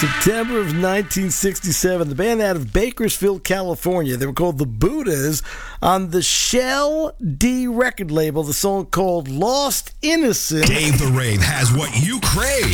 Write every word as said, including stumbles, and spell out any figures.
September of nineteen sixty-seven, the band out of Bakersfield, California. They were called the Buddhas. On the Shell D record label, the song called Lost Innocent. Dave the Rave has what you crave.